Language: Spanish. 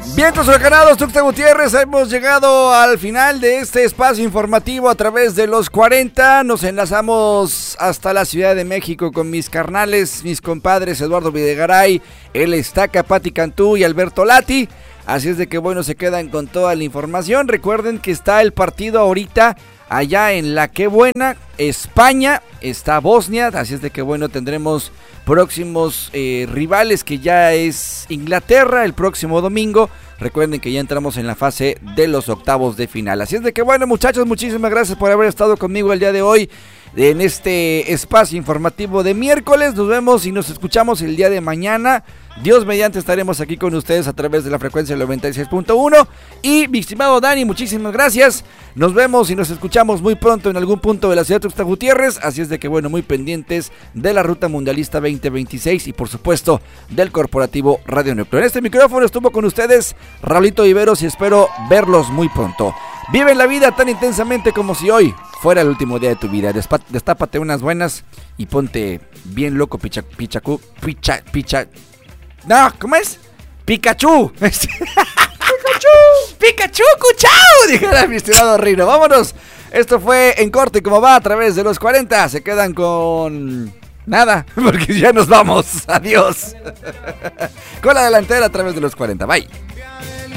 Vientos huracanados, Tuxtla Gutiérrez, hemos llegado al final de este espacio informativo a través de los 40. Nos enlazamos hasta la Ciudad de México con mis carnales, mis compadres Eduardo Videgaray, El Estaca, Pati Cantú y Alberto Lati. Así es de que bueno, se quedan con toda la información. Recuerden que está el partido ahorita allá en La Qué Buena, España, está Bosnia, así es de que bueno, tendremos próximos rivales, que ya es Inglaterra el próximo domingo. Recuerden que ya entramos en la fase de los octavos de final. Así es de que bueno, muchachos, muchísimas gracias por haber estado conmigo el día de hoy en este espacio informativo de miércoles. Nos vemos y nos escuchamos el día de mañana. Dios mediante estaremos aquí con ustedes a través de la frecuencia del 96.1. Y mi estimado Dani, muchísimas gracias. Nos vemos y nos escuchamos muy pronto en algún punto de la ciudad de Tuxtla Gutiérrez. Así es de que bueno, muy pendientes de la Ruta Mundialista 2026 y por supuesto del Corporativo Radio Neutro. En este micrófono estuvo con ustedes Raulito Iberos y espero verlos muy pronto. Vive la vida tan intensamente como si hoy fuera el último día de tu vida. Destápate unas buenas y ponte bien loco, No, ¿cómo es? Pikachu. Pikachu, cuchao, dijera mi estimado Rino. Vámonos. Esto fue En Corte Como Va a través de los 40. Se quedan con nada, porque ya nos vamos. Adiós. Con la delantera a través de los 40. Bye.